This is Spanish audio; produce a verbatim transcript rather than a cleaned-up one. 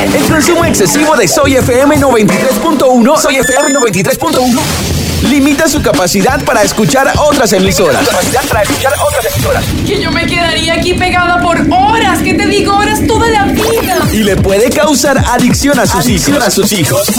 El consumo excesivo de Soy F M noventa y tres punto uno, Soy F M noventa y tres punto uno, limita su capacidad para escuchar otras emisoras. Capacidad para escuchar otras emisoras. Que yo me quedaría aquí pegada por horas, ¿qué te digo? Horas toda la vida. Y le puede causar adicción a sus adicción hijos. A sus hijos.